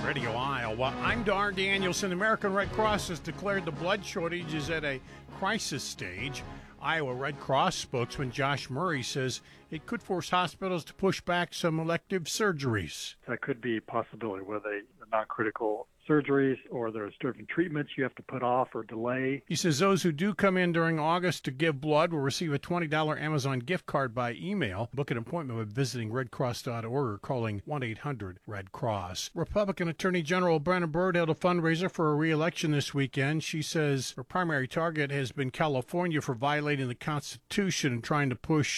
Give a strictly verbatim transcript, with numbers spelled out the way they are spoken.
Radio Iowa. I'm Dar Danielson. The American Red Cross has declared the blood shortage is at a crisis stage. Iowa Red Cross spokesman Josh Murray says it could force hospitals to push back some elective surgeries. That could be a possibility where they are non-critical surgeries or there's certain treatments you have to put off or delay. He says those who do come in during August to give blood will receive a twenty dollars Amazon gift card by email. Book an appointment with visiting red cross dot org or calling one eight hundred red cross. Republican Attorney General Brenna Bird held a fundraiser for a re-election this weekend. She says her primary target has been California for violating the Constitution and trying to push